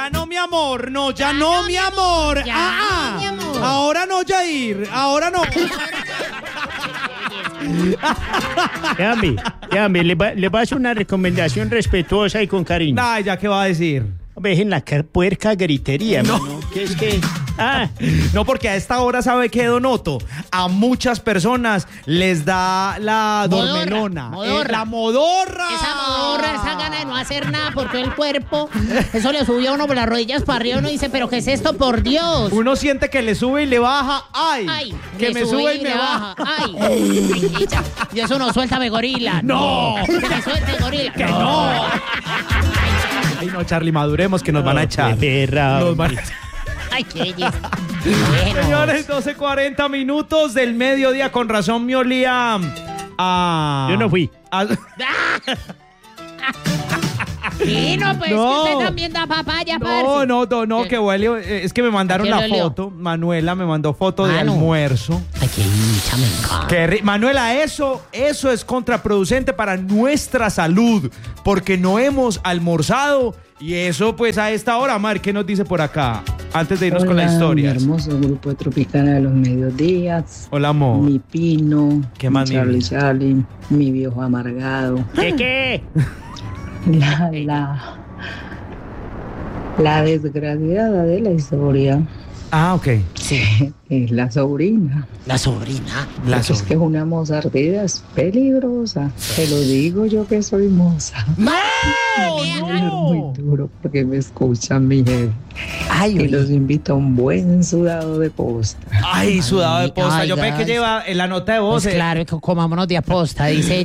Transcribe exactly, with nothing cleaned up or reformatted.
Ya no, mi amor, no, ya, ya no, no, mi amor. Ya ah, no, mi amor. Ahora no, Jair, ahora no. Yami, Yami, le va, le va a hacer una recomendación respetuosa y con cariño. Ay, ¿ya qué va a decir? Dejen la puerca gritería, no. Mano, que es que... Ah. No, porque a esta hora, ¿sabe qué, Donoto? A muchas personas les da la modorra, dormelona. Modorra. Eh, la modorra. Esa modorra, esa gana de no hacer nada por todo el cuerpo. Eso le subió a uno por las rodillas para arriba. Uno dice, ¿pero qué es esto, por Dios? Uno siente que le sube y le baja. ¡Ay! Ay que me sube y, y me baja. baja. ¡Ay! Y eso no, suéltame, gorila. ¡No! Que me suelte, gorila. ¡Que no! Ay, no, Charlie, maduremos que nos no, van a echar. Perra, nos van a... Ay, qué belleza. Señores, doce cuarenta minutos del mediodía. Con razón me olía a... Yo no fui. A... Sí, no, pues no. Que usted también da papaya, parce. No, no, no, no, que huele. Es que me mandaron la foto. Manuela me mandó foto Mano. de almuerzo. Ay, qué hincha, me encanta. Que, Manuela, eso, eso es contraproducente para nuestra salud. Porque no hemos almorzado. Y eso, pues, a esta hora, Mar, ¿qué nos dice por acá? Antes de irnos Hola, con la historia. Mi hermoso grupo de Tropicana de los Mediodías. Hola, amor. Mi Pino. ¿Qué más, mi Charlie Charlie. Mi viejo amargado. ¿Qué qué? La, la, la desgraciada de la historia. Ah, ok. Sí. Es la sobrina. La sobrina. La sobrina. Es que una moza ardida es peligrosa. Te lo digo yo que soy moza. ¡No! no. Muy duro porque me escuchan mi jefe. Ay, y los invito a un buen sudado de posta. Ay, sudado de posta. Ay, yo pensé que lleva en la nota de voz. Pues claro, que comámonos de aposta, dice